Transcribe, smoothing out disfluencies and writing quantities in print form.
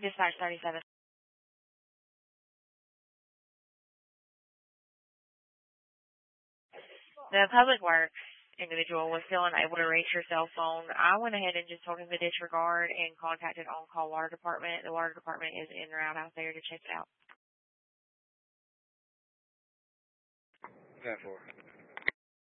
Dispatch 37. The public works individual was still unable to reach your cell phone. I went ahead and just told him to disregard and contacted on-call water department. The water department is en route out there to check it out. Okay, 4.